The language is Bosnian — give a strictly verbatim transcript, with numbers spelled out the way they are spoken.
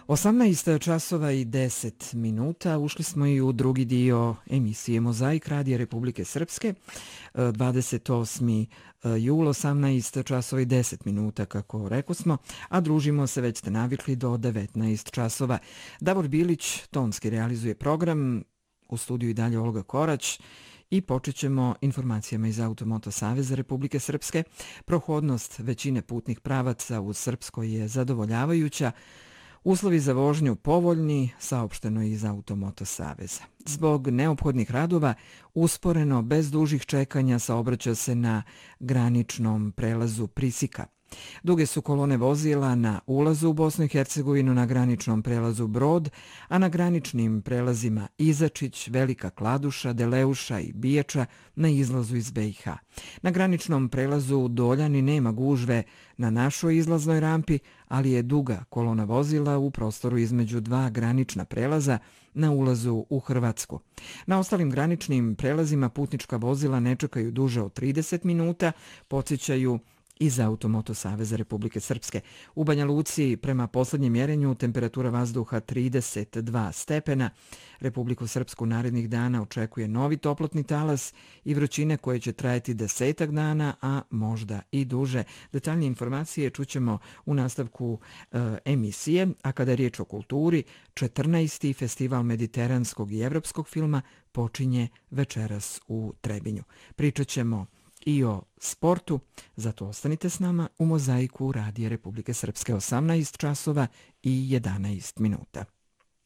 osamnaest časova i deset minuta. Ušli smo i u drugi dio emisije Mozaik Radija Republike Srpske. dvadeset osmi jul, osamnaest časova i deset minuta, kako rekao smo, a družimo se, već ste navikli, do devetnaest časova. Davor Bilić tonski realizuje program, u studiju i dalje Olga Korać. I počet ćemo informacijama iz Automoto Saveza Republike Srpske. Prohodnost većine putnih pravaca u Srpskoj je zadovoljavajuća. Uslovi za vožnju povoljni, saopšteno iz Automoto Saveza. Zbog neophodnih radova, usporeno, bez dužih čekanja, saobraća se na graničnom prelazu Prisika. Duge su kolone vozila na ulazu u Bosnu i Hercegovinu na graničnom prelazu Brod, a na graničnim prelazima Izačić, Velika Kladuša, Deleuša i Bijača na izlazu iz be i ha. Na graničnom prelazu Doljani nema gužve na našoj izlaznoj rampi, ali je duga kolona vozila u prostoru između dva granična prelaza na ulazu u Hrvatsku. Na ostalim graničnim prelazima putnička vozila ne čekaju duže od trideset minuta, podsjećaju iz Automoto Saveza Republike Srpske. U Banja Luci, prema posljednjem mjerenju, temperatura vazduha trideset dva stepena. Republiku Srpsku narednih dana očekuje novi toplotni talas i vrućine koje će trajati desetak dana, a možda i duže. Detaljnije informacije čućemo u nastavku e, emisije, a kada je riječ o kulturi, četrnaesti festival mediteranskog i evropskog filma počinje večeras u Trebinju. Pričat ćemo i o sportu, zato ostanite s nama u Mozaiku Radija Republike Srpske, osamnaest časova i jedanaest minuta.